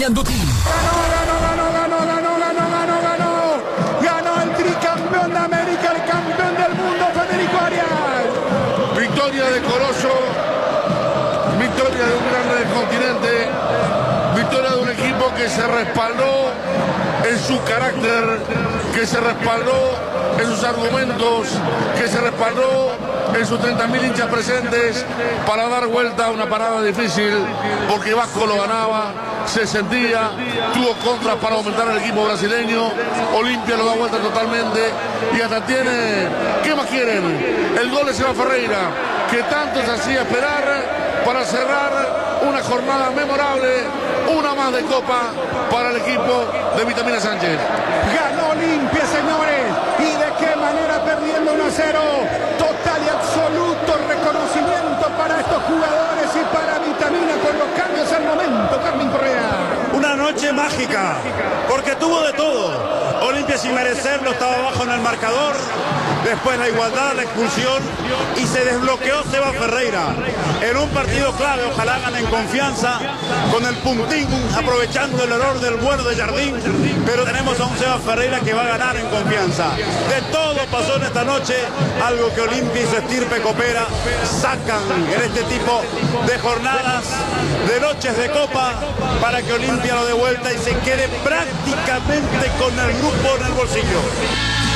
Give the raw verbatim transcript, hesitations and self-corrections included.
Ganó, ganó, ganó, ganó, ganó, ganó, ganó, ganó. Ganó el tricampeón de América, el campeón del mundo, Federico Arias. Victoria de Coloso, victoria de un grande del continente, victoria de un equipo que se respaldó en su carácter, que se respaldó en sus argumentos, que se respaldó en sus treinta mil hinchas presentes para dar vuelta a una parada difícil, porque Vasco lo ganaba, se sentía, tuvo contras para aumentar el equipo brasileño, Olimpia lo da vuelta totalmente y hasta tiene, ¿qué más quieren? El gol de Seba Ferreira, que tanto se hacía esperar para cerrar una jornada memorable, una más de Copa para el equipo de Vitamina Sánchez. Ganó Olimpia, señores, y de qué manera, perdiendo uno a cero. Total y absoluto reconocimiento para estos jugadores y para Vitamina con los cambios al momento. Carmen Correa. Una noche mágica, porque tuvo de todo. Olimpia sin merecerlo estaba abajo en el marcador, después la igualdad, la expulsión y se desbloqueó Seba Ferreira en un partido clave. Ojalá ganen confianza con el puntín, aprovechando el error del bueno de Jardín, pero tenemos a un Seba Ferreira que va a ganar en confianza. De todo pasó en esta noche, algo que Olimpia y su estirpe copera sacan en este tipo de jornadas, de noches de Copa, para que Olimpia lo dé vuelta y se quede prácticamente con el grupo en el bolsillo.